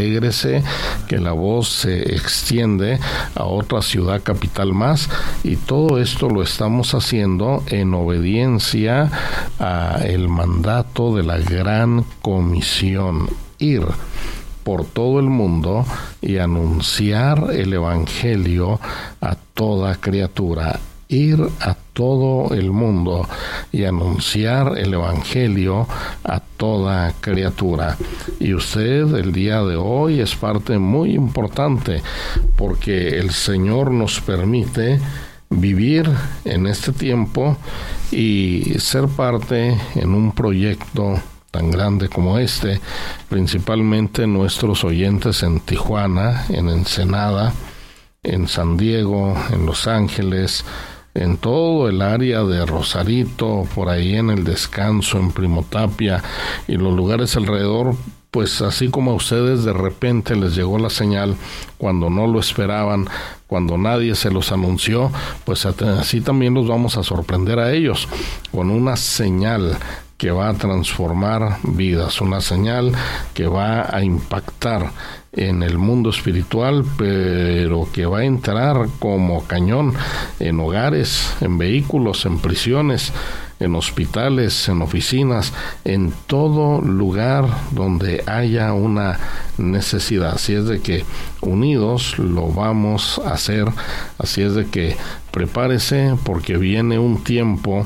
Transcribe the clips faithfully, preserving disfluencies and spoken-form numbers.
Alégrese, que la voz se extiende a otra ciudad capital más, y todo esto lo estamos haciendo en obediencia a el mandato de la Gran Comisión: ir por todo el mundo y anunciar el evangelio a toda criatura. Ir a todo el mundo y anunciar el evangelio a toda criatura. Y usted el día de hoy es parte muy importante, porque el Señor nos permite vivir en este tiempo y ser parte en un proyecto tan grande como este, principalmente nuestros oyentes en Tijuana, en Ensenada, en San Diego, en Los Ángeles, en todo el área de Rosarito, por ahí en El Descanso, en Primo Tapia y los lugares alrededor. Pues así como a ustedes de repente les llegó la señal cuando no lo esperaban, cuando nadie se los anunció, pues así también los vamos a sorprender a ellos con una señal que va a transformar vidas, una señal que va a impactar en el mundo espiritual, pero que va a entrar como cañón en hogares, en vehículos, en prisiones, en hospitales, en oficinas, en todo lugar donde haya una necesidad. Así es de que unidos lo vamos a hacer. Así es de que prepárese, porque viene un tiempo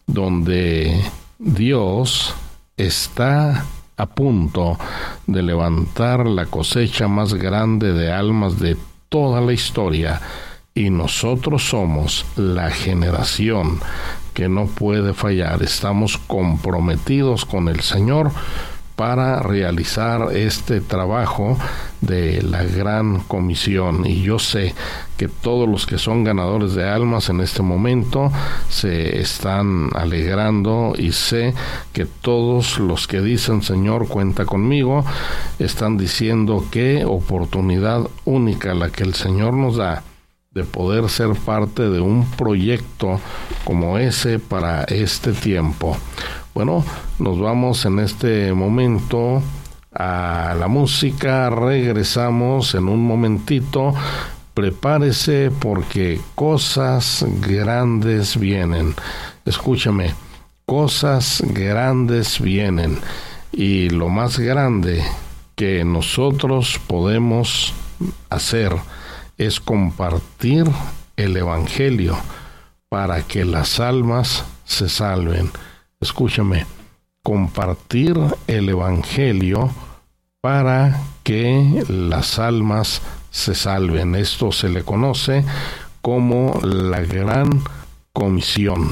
donde Dios está a punto de levantar la cosecha más grande de almas de toda la historia, y nosotros somos la generación que no puede fallar. Estamos comprometidos con el Señor para realizar este trabajo de la Gran Comisión, y yo sé que todos los que son ganadores de almas en este momento se están alegrando, y sé que todos los que dicen: Señor, cuenta conmigo, están diciendo qué oportunidad única la que el Señor nos da de poder ser parte de un proyecto como ese para este tiempo. Bueno, nos vamos en este momento a la música, regresamos en un momentito. Prepárese, porque cosas grandes vienen. Escúchame, cosas grandes vienen, y lo más grande que nosotros podemos hacer es compartir el evangelio para que las almas se salven. Escúchame, compartir el evangelio para que las almas se salven. Esto se le conoce como la Gran Comisión,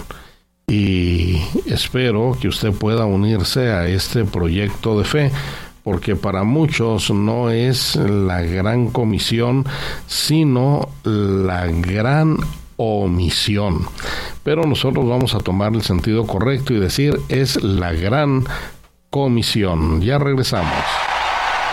y espero que usted pueda unirse a este proyecto de fe, porque para muchos no es la Gran Comisión, sino la gran omisión. Pero nosotros vamos a tomar el sentido correcto y decir: es la Gran Comisión. Ya regresamos.